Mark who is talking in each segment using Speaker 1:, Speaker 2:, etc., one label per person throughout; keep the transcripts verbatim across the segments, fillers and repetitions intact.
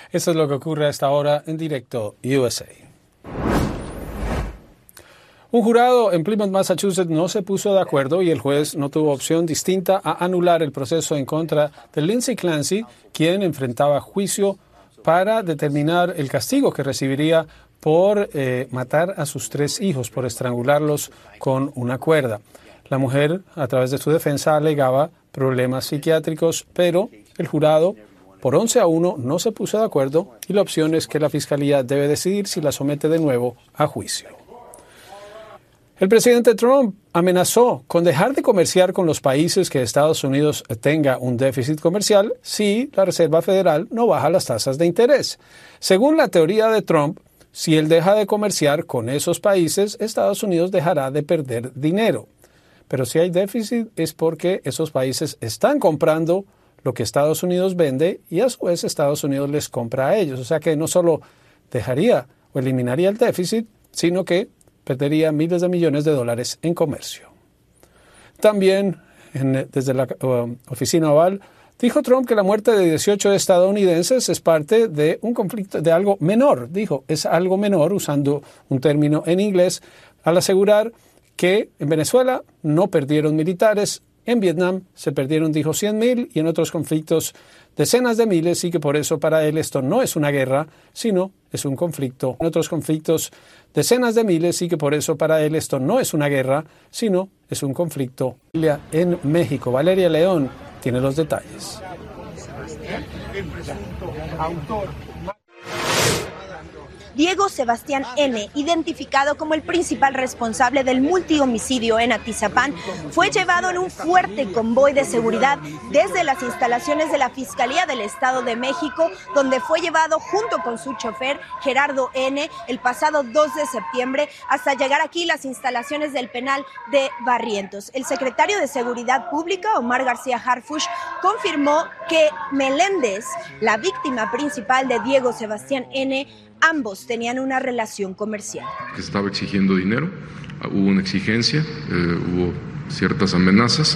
Speaker 1: Eso es lo que ocurre a esta hora en Directo U S A. Un jurado en Plymouth, Massachusetts, no se puso de acuerdo y el juez no tuvo opción distinta a anular el proceso en contra de Lindsay Clancy, quien enfrentaba juicio para determinar el castigo que recibiría por eh, matar a sus tres hijos, por estrangularlos con una cuerda. La mujer, a través de su defensa, alegaba problemas psiquiátricos, pero el jurado, por once a uno, no se puso de acuerdo y la opción es que la Fiscalía debe decidir si la somete de nuevo a juicio. El presidente Trump amenazó con dejar de comerciar con los países que Estados Unidos tenga un déficit comercial si la Reserva Federal no baja las tasas de interés. Según la teoría de Trump, si él deja de comerciar con esos países, Estados Unidos dejará de perder dinero. Pero si hay déficit es porque esos países están comprando lo que Estados Unidos vende y a su vez Estados Unidos les compra a ellos. O sea que no solo dejaría o eliminaría el déficit, sino que perdería miles de millones de dólares en comercio. También, en, desde la uh, oficina Oval, dijo Trump que la muerte de dieciocho estadounidenses es parte de un conflicto, de algo menor. Dijo, es algo menor, usando un término en inglés, al asegurar que en Venezuela no perdieron militares, en Vietnam se perdieron, dijo, cien mil y en otros conflictos decenas de miles y que por eso para él esto no es una guerra, sino es un conflicto. En otros conflictos decenas de miles y que por eso para él esto no es una guerra, sino es un conflicto. En México, Valeria León tiene los detalles.
Speaker 2: Diego Sebastián N., identificado como el principal responsable del multihomicidio en Atizapán, fue llevado en un fuerte convoy de seguridad desde las instalaciones de la Fiscalía del Estado de México, donde fue llevado junto con su chofer, Gerardo N., el pasado dos de septiembre, hasta llegar aquí las instalaciones del penal de Barrientos. El secretario de Seguridad Pública, Omar García Harfuch, confirmó que Meléndez, la víctima principal de Diego Sebastián N., ambos tenían una relación comercial.
Speaker 3: Estaba exigiendo dinero, hubo una exigencia, eh, hubo ciertas amenazas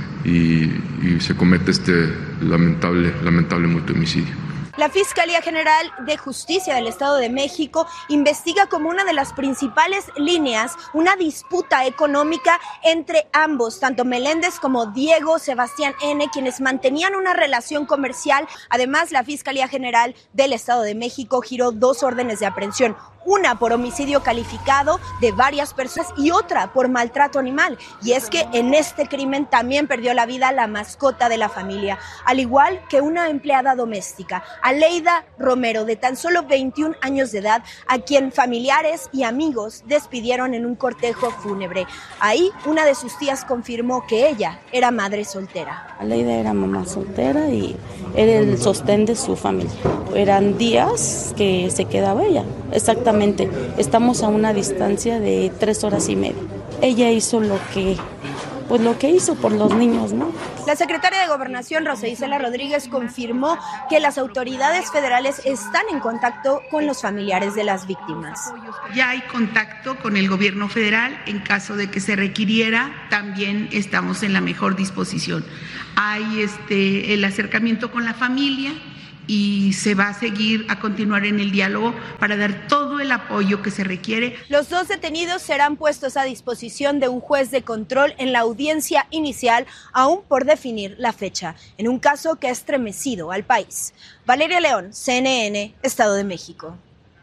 Speaker 3: y, y se comete este lamentable, lamentable multihomicidio.
Speaker 2: La Fiscalía General de Justicia del Estado de México investiga como una de las principales líneas una disputa económica entre ambos, tanto Meléndez como Diego Sebastián N., quienes mantenían una relación comercial. Además, la Fiscalía General del Estado de México giró dos órdenes de aprehensión, una por homicidio calificado de varias personas y otra por maltrato animal. Y es que en este crimen también perdió la vida la mascota de la familia, al igual que una empleada doméstica, Aleida Romero, de tan solo veintiún años de edad, a quien familiares y amigos despidieron en un cortejo fúnebre. Ahí, una de sus tías confirmó que ella era madre soltera.
Speaker 4: Aleida era mamá soltera y era el sostén de su familia. Eran días que se quedaba ella, exactamente. Estamos a una distancia de tres horas y media. Ella hizo lo que, pues lo que hizo por los niños, ¿no?
Speaker 2: La secretaria de Gobernación, Rosa Isela Rodríguez, confirmó que las autoridades federales están en contacto con los familiares de las víctimas.
Speaker 5: Ya hay contacto con el gobierno federal. En caso de que se requiriera, también estamos en la mejor disposición. Hay este, el acercamiento con la familia y se va a seguir a continuar en el diálogo para dar todo el apoyo que se requiere.
Speaker 2: Los dos detenidos serán puestos a disposición de un juez de control en la audiencia inicial, aún por definir la fecha, en un caso que ha estremecido al país. Valeria León, C N N, Estado de México.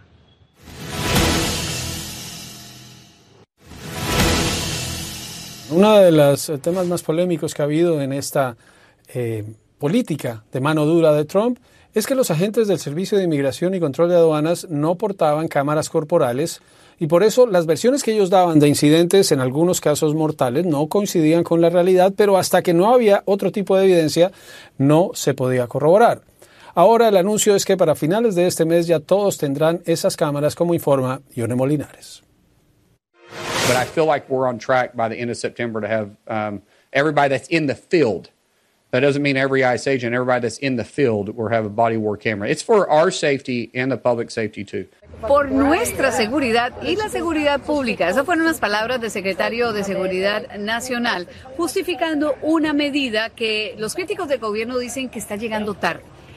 Speaker 1: Uno de los temas más polémicos que ha habido en esta eh, política de mano dura de Trump es que los agentes del Servicio de Inmigración y Control de Aduanas no portaban cámaras corporales y por eso las versiones que ellos daban de incidentes, en algunos casos mortales, no coincidían con la realidad, pero hasta que no había otro tipo de evidencia no se podía corroborar. Ahora el anuncio es que para finales de este mes ya todos tendrán esas cámaras, como informa Yone Molinares.
Speaker 6: But I feel like we're on track by the end of September to have um, everybody that's in the field. That doesn't mean every ICE agent, everybody that's in the field will have a body-worn camera. It's for our safety and the public safety too.
Speaker 7: Por nuestra seguridad y la seguridad pública. Esas fueron unas palabras del secretario de Seguridad Nacional, justificando una medida que los críticos del gobierno dicen que está llegando tarde.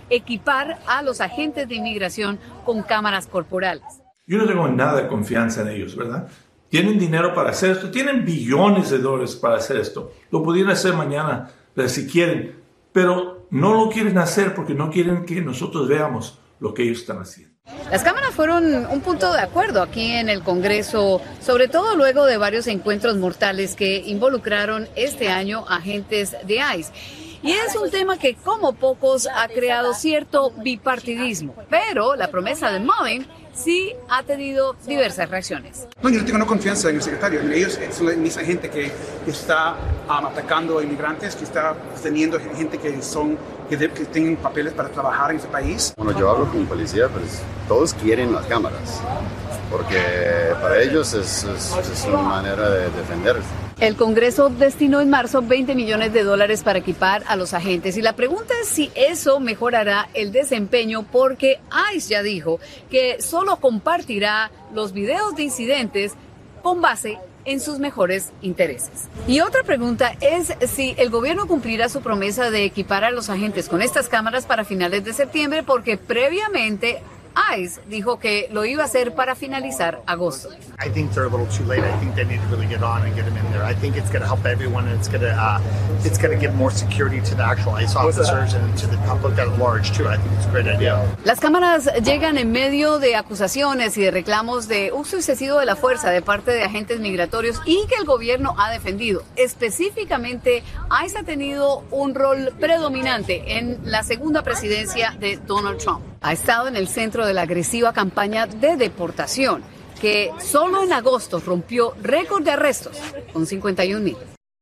Speaker 7: equipar a los agentes de inmigración con cámaras corporales.
Speaker 8: Yo no tengo nada de confianza en ellos, ¿verdad? Tienen dinero para hacer esto, tienen billones de dólares para hacer esto. Lo pudieran hacer mañana, si quieren, pero no lo quieren hacer porque no quieren que nosotros veamos lo que ellos están haciendo.
Speaker 7: Las cámaras fueron un punto de acuerdo aquí en el Congreso, sobre todo luego de varios encuentros mortales que involucraron este año agentes de ICE. Y es un tema que, como pocos, ha creado cierto bipartidismo. Pero la promesa de Mullin sí ha tenido diversas reacciones.
Speaker 9: No, yo no tengo no confianza en el secretario. Ellos son la misma gente que está um, atacando a inmigrantes, que está teniendo gente que son que, de, que tienen papeles para trabajar en ese país.
Speaker 10: Bueno, yo hablo con policía, pues todos quieren las cámaras, porque para ellos es, es, es una manera de defenderse.
Speaker 7: El Congreso destinó en marzo veinte millones de dólares para equipar a los agentes y la pregunta es si eso mejorará el desempeño porque ICE ya dijo que solo compartirá los videos de incidentes con base en sus mejores intereses. Y otra pregunta es si el gobierno cumplirá su promesa de equipar a los agentes con estas cámaras para finales de septiembre porque previamente ICE dijo que lo iba a hacer para finalizar agosto.
Speaker 11: I think they're a little too late. I think they need to really get on and get them in there. I think it's going to help everyone, and it's going to uh, it's going to give more security to the actual ICE officers and to the public at large too. I think it's a great idea.
Speaker 7: Las cámaras llegan en medio de acusaciones y de reclamos de uso excesivo de la fuerza de parte de agentes migratorios y que el gobierno ha defendido. Específicamente, ICE ha tenido un rol predominante en la segunda presidencia de Donald Trump. Ha estado en el centro de la agresiva campaña de deportación, que solo en agosto rompió récord de arrestos con cincuenta y un mil.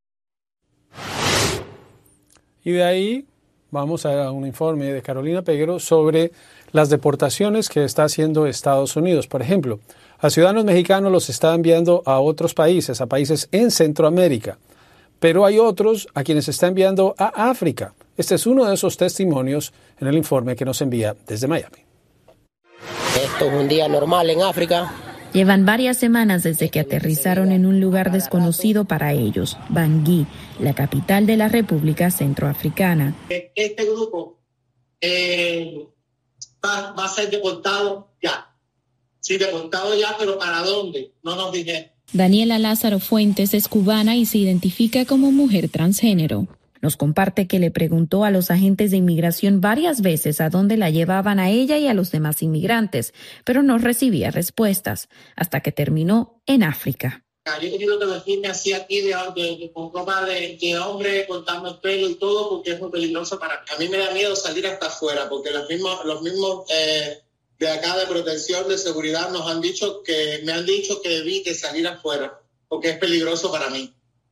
Speaker 1: Y de ahí vamos a un informe de Carolina Peguero sobre las deportaciones que está haciendo Estados Unidos. Por ejemplo, a ciudadanos mexicanos los está enviando a otros países, a países en Centroamérica, pero hay otros a quienes está enviando a África. Este es uno de esos testimonios en el informe que nos envía desde Miami.
Speaker 12: Esto es un día normal en África.
Speaker 13: Llevan varias semanas desde que aterrizaron en un lugar desconocido para ellos, Bangui, la capital de la República Centroafricana.
Speaker 14: Este grupo eh, va, va a ser deportado ya. Sí, deportado ya, pero ¿para dónde? No nos dijeron.
Speaker 13: Daniela Lázaro Fuentes es cubana y se identifica como mujer transgénero. Nos comparte que le preguntó a los agentes de inmigración varias veces a dónde la llevaban a ella y a los demás inmigrantes, pero no recibía respuestas, hasta que terminó en África.
Speaker 14: Yo he tenido que vestirme así aquí de, de, de, con ropa de, de hombre, cortarme el pelo y todo, porque es muy peligroso para mí. A mí me da miedo salir hasta afuera, porque los mismos, los mismos eh, de acá de protección, de seguridad, nos han dicho que, me han dicho que evite salir afuera, porque es peligroso para mí.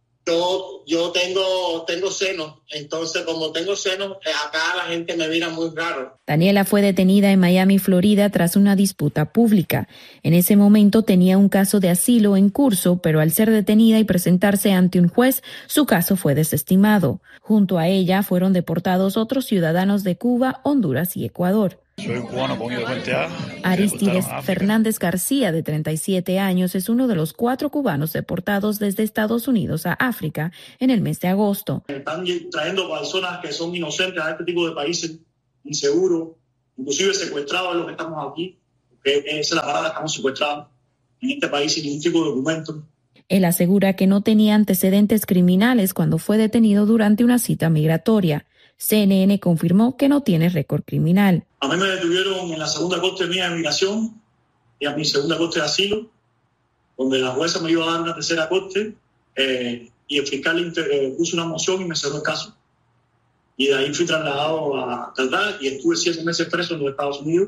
Speaker 14: Yo, yo tengo, tengo senos, entonces como tengo senos, acá la gente me mira muy raro.
Speaker 13: Daniela fue detenida en Miami, Florida, tras una disputa pública. En ese momento tenía un caso de asilo en curso, pero al ser detenida y presentarse ante un juez, su caso fue desestimado. Junto a ella fueron deportados otros ciudadanos de Cuba, Honduras y Ecuador.
Speaker 15: Soy cubano con I D A.
Speaker 13: Aristides Fernández García, de treinta y siete años, es uno de los cuatro cubanos deportados desde Estados Unidos a África en el mes de agosto.
Speaker 16: Están trayendo personas que son inocentes a este tipo de países inseguros, inclusive secuestrados los que estamos aquí, porque esa es la parada, estamos secuestrados en este país sin ningún tipo de documento.
Speaker 13: Él asegura que no tenía antecedentes criminales cuando fue detenido durante una cita migratoria. C N N confirmó que no tiene récord criminal.
Speaker 16: A mí me detuvieron en la segunda corte mía de migración y a mi segunda corte de asilo, donde la jueza me iba a dar una tercera corte eh, y el fiscal inter, eh, puso una moción y me cerró el caso. Y de ahí fui trasladado a Taldá y estuve siete meses preso en los Estados Unidos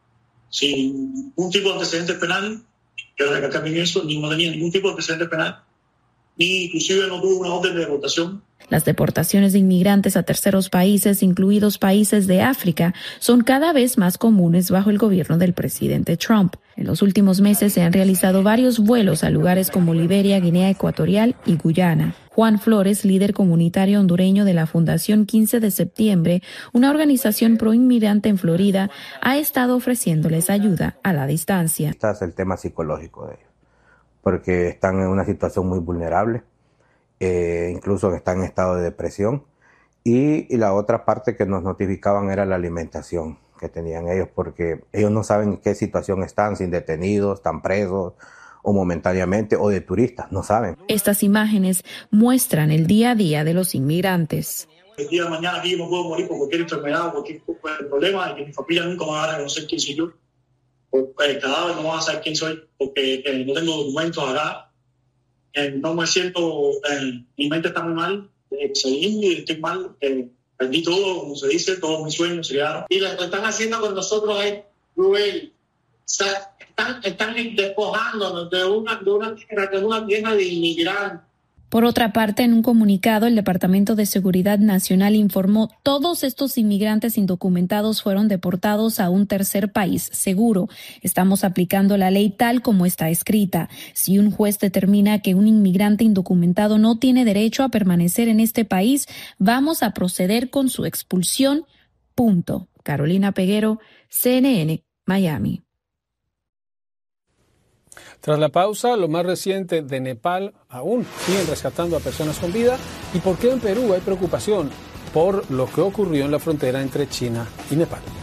Speaker 16: sin ningún tipo de antecedentes penales. Quiero recalcar bien eso, ni no tenía ningún tipo de antecedentes penales, ni inclusive no tuve una orden de deportación.
Speaker 13: Las deportaciones de inmigrantes a terceros países, incluidos países de África, son cada vez más comunes bajo el gobierno del presidente Trump. En los últimos meses se han realizado varios vuelos a lugares como Liberia, Guinea Ecuatorial y Guyana. Juan Flores, líder comunitario hondureño de la Fundación quince de septiembre, una organización pro-inmigrante en Florida, ha estado ofreciéndoles ayuda a la distancia.
Speaker 17: Este es el tema psicológico de ellos, porque están en una situación muy vulnerable. Eh, incluso están en estado de depresión Y, y la otra parte que nos notificaban era la alimentación que tenían ellos, porque ellos no saben en qué situación están, sin detenidos, están presos o momentáneamente, o de turistas, no saben.
Speaker 13: Estas imágenes muestran el día a día de los inmigrantes.
Speaker 16: El día de mañana aquí me puedo morir por cualquier enfermedad o cualquier problema, y que mi familia nunca me va a reconocer quién soy yo. Por el cadáver no van a saber quién soy, porque eh, no tengo documentos acá. Eh, no me siento, eh, mi mente está muy mal. Seguí, estoy mal, eh, perdí todo, como se dice, todos mis sueños se quedaron. Y lo que están haciendo con nosotros es cruel. O sea, están, están despojándonos de una, de una tierra que es una tierra de inmigrantes.
Speaker 13: Por otra parte, en un comunicado, el Departamento de Seguridad Nacional informó todos estos inmigrantes indocumentados fueron deportados a un tercer país seguro. Estamos aplicando la ley tal como está escrita. Si un juez determina que un inmigrante indocumentado no tiene derecho a permanecer en este país, vamos a proceder con su expulsión. Punto. Carolina Peguero, C N N, Miami.
Speaker 1: Tras la pausa, lo más reciente de Nepal, aún siguen rescatando a personas con vida. ¿Y por qué en Perú hay preocupación por lo que ocurrió en la frontera entre China y Nepal?